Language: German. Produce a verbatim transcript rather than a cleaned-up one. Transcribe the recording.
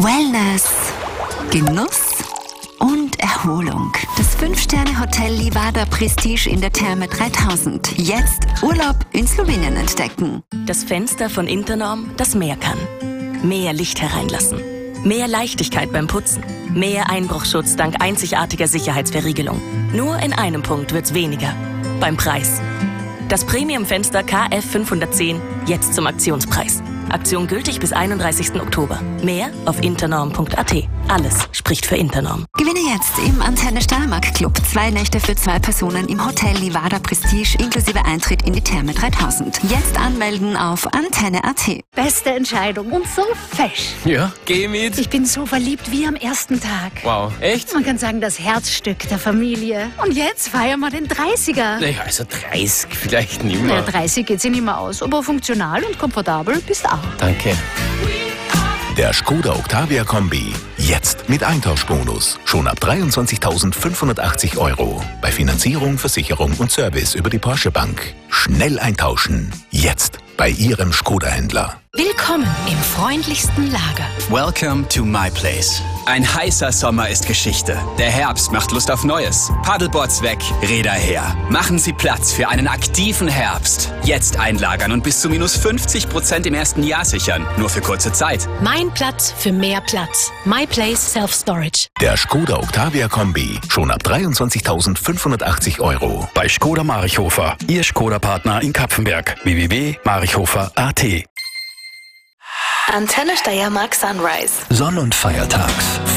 Wellness, Genuss und Erholung. Das fünf Sterne Hotel Livada Prestige in der Therme dreitausend. Jetzt Urlaub in Slowenien entdecken. Das Fenster von Internorm, das mehr kann. Mehr Licht hereinlassen. Mehr Leichtigkeit beim Putzen. Mehr Einbruchschutz dank einzigartiger Sicherheitsverriegelung. Nur in einem Punkt wird's weniger. Beim Preis. Das Premium-Fenster K F fünfhundertzehn jetzt zum Aktionspreis. Aktion gültig bis einunddreißigsten Oktober. Mehr auf internorm punkt a t. Alles spricht für Internorm. Gewinne jetzt im Antenne Steiermark Club zwei Nächte für zwei Personen im Hotel Livada Prestige inklusive Eintritt in die Therme dreitausend. Jetzt anmelden auf antenne punkt a t. Beste Entscheidung und so fesch. Ja, geh mit. Ich bin so verliebt wie am ersten Tag. Wow, echt? Man kann sagen, das Herzstück der Familie. Und jetzt feiern wir den dreißiger. Naja, also dreißig vielleicht nicht Na, mehr. dreißig geht sich nicht mehr aus, aber funktional und komfortabel bist auch. Danke. Der Skoda Octavia Kombi. Jetzt mit Eintauschbonus. Schon ab dreiundzwanzigtausendfünfhundertachtzig Euro. Bei Finanzierung, Versicherung und Service über die Porsche Bank. Schnell eintauschen. Jetzt bei Ihrem Skoda-Händler. Willkommen im freundlichsten Lager. Welcome to my place. Ein heißer Sommer ist Geschichte. Der Herbst macht Lust auf Neues. Paddleboards weg, Räder her. Machen Sie Platz für einen aktiven Herbst. Jetzt einlagern und bis zu minus fünfzig Prozent im ersten Jahr sichern. Nur für kurze Zeit. Mein Platz für mehr Platz. My Place Self Storage. Der Skoda Octavia Kombi. Schon ab dreiundzwanzigtausendfünfhundertachtzig Euro. Bei Skoda Marichhofer, Ihr Skoda-Partner in Kapfenberg. w w w punkt marichhofer punkt a t. Antenne Steiermark Sunrise. Sonn- und Feiertags